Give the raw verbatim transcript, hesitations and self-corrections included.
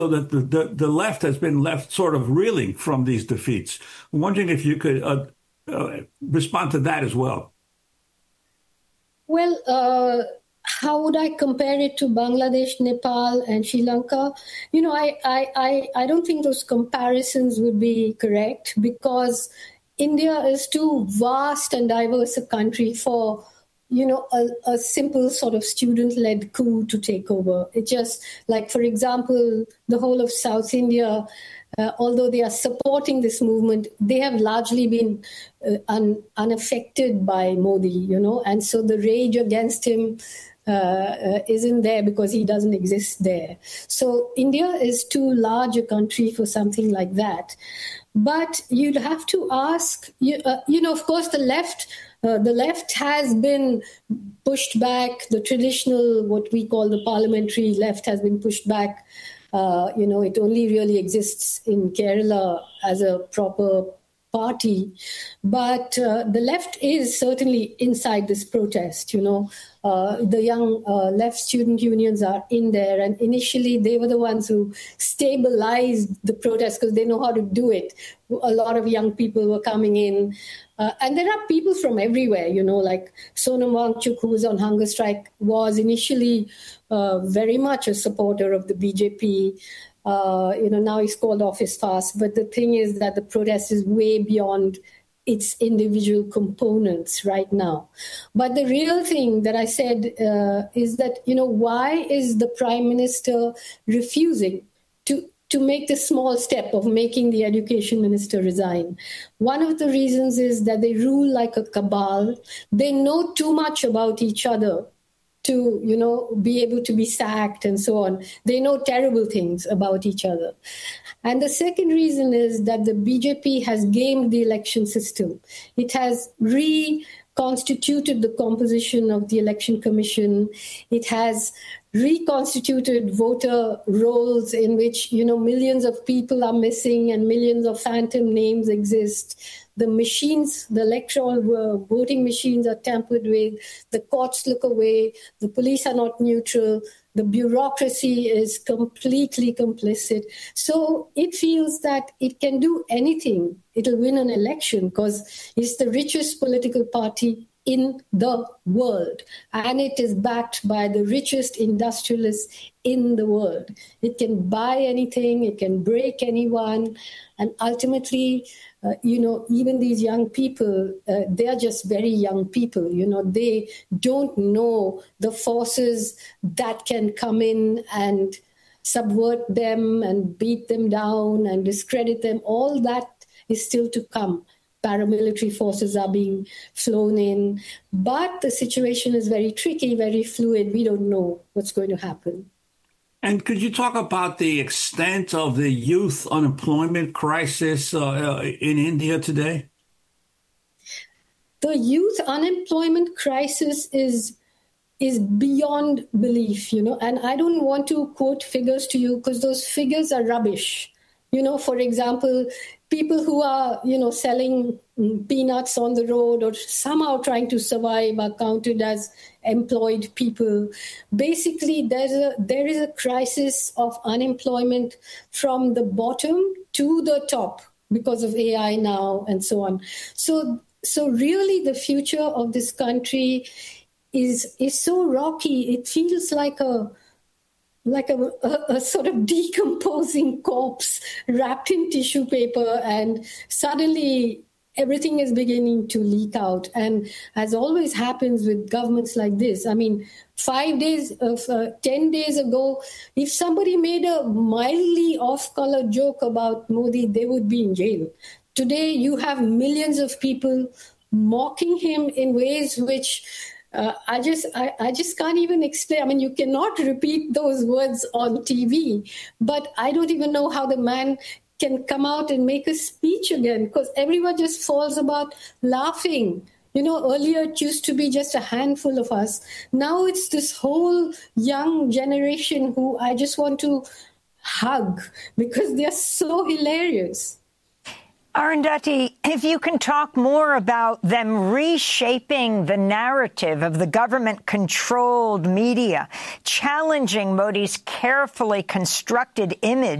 that the, the, the left has been left sort of reeling from these defeats. I'm wondering if you could uh, uh, respond to that as well. Well, uh, how would I compare it to Bangladesh, Nepal, and Sri Lanka? You know, I, I, I, I don't think those comparisons would be correct, because India is too vast and diverse a country for, you know, a, a simple sort of student-led coup to take over. It just, like, for example, the whole of South India, uh, although they are supporting this movement, they have largely been uh, un, unaffected by Modi, you know, and so the rage against him uh, uh, isn't there because he doesn't exist there. So India is too large a country for something like that. But you'd have to ask, you, uh, you know, of course, the left, uh, the left has been pushed back. The traditional, what we call the parliamentary left, has been pushed back. Uh, you know, it only really exists in Kerala as a proper party. But uh, the left is certainly inside this protest, you know. Uh, the young uh, left student unions are in there. And initially, they were the ones who stabilized the protest because they know how to do it. A lot of young people were coming in. Uh, and there are people from everywhere, you know, like Sonam Wangchuk, who was on hunger strike, was initially uh, very much a supporter of the B J P. Uh, you know, now he's called off his fast. But the thing is that the protest is way beyond its individual components right now. But the real thing that I said uh, is that, you know, why is the Prime Minister refusing to to make the small step of making the education minister resign? One of the reasons is that they rule like a cabal. They know too much about each other to, you know, be able to be sacked and so on. They know terrible things about each other. And the second reason is that the B J P has gamed the election system. It has reconstituted the composition of the election commission. It has reconstituted voter rolls in which, you know, millions of people are missing and millions of phantom names exist. The machines, the electoral uh, voting machines are tampered with. The courts look away. The police are not neutral. The bureaucracy is completely complicit. So it feels that it can do anything. It'll win an election because it's the richest political party in the world. And it is backed by the richest industrialists in the world. It can buy anything. It can break anyone. And ultimately, uh, you know, even these young people, uh, they are just very young people. You know, they don't know the forces that can come in and subvert them and beat them down and discredit them. All that is still to come. Paramilitary forces are being flown in. But the situation is very tricky, very fluid. We don't know what's going to happen. And could you talk about the extent of the youth unemployment crisis uh, in India today? The youth unemployment crisis is is beyond belief, you know, and I don't want to quote figures to you because those figures are rubbish. You know, for example, people who are, you know, selling peanuts on the road or somehow trying to survive are counted as employed people. Basically, there's a, there is a crisis of unemployment from the bottom to the top because of A I now and so on. So, so really the future of this country is, is so rocky. It feels like a like a, a, a sort of decomposing corpse wrapped in tissue paper, and suddenly everything is beginning to leak out. And as always happens with governments like this, I mean, five days, of, uh, ten days ago, if somebody made a mildly off-color joke about Modi, they would be in jail. Today, you have millions of people mocking him in ways which Uh, I just I, I just can't even explain. I mean, you cannot repeat those words on T V, but I don't even know how the man can come out and make a speech again, because everyone just falls about laughing. You know, earlier it used to be just a handful of us. Now it's this whole young generation who I just want to hug because they're so hilarious. Arundhati, if you can talk more about them reshaping the narrative of the government-controlled media, challenging Modi's carefully constructed image